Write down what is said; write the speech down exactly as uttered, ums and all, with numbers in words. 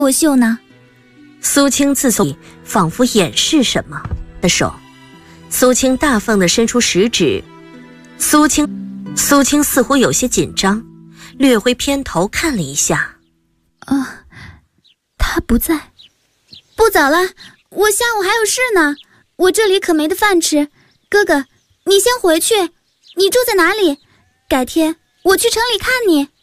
我绣呢？ 苏青自从仿佛掩饰什么的手，苏青大方地伸出食指。苏青，苏青似乎有些紧张，略微偏头看了一下。 啊，他不在。不早了，我下午还有事呢，我这里可没得饭吃。哥哥，你先回去。你住在哪里？改天我去城里看你。